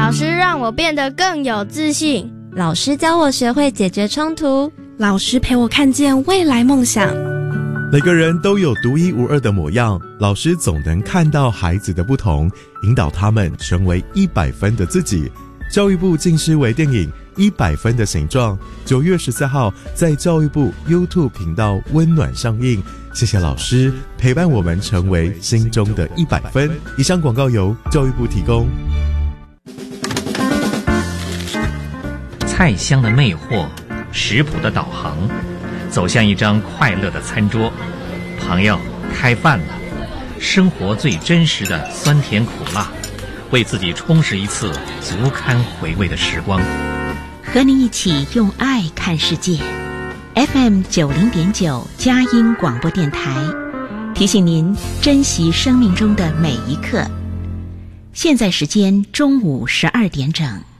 老师让我变得更有自信， 老师教我学会解决冲突， 老师陪我看见未来梦想。 每个人都有独一无二的模样，老师总能看到孩子的不同，引导他们成为100分的自己。教育部近视微电影100分的形状，9月14号在教育部 YouTube 频道温暖上映。谢谢老师陪伴我们成为心中的100分。以上广告由教育部提供。 菜香的魅惑，食谱的导航，走向一张快乐的餐桌。朋友，开饭了！生活最真实的酸甜苦辣，为自己充实一次足堪回味的时光。 和你一起用爱看世界。FM 90.9佳音广播电台，提醒您珍惜生命中的每一刻。现在时间中午12点整。